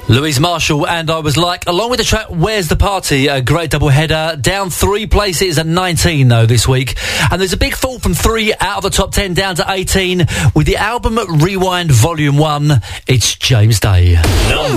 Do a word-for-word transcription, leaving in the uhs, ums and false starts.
Louise Marshall and I Was Like, along with the track Where's the Party, a great double header. Down three places at nineteen though this week, and there's a big fall from three out of the top ten down to eighteen with the album Rewind Volume one. It's James Day. Number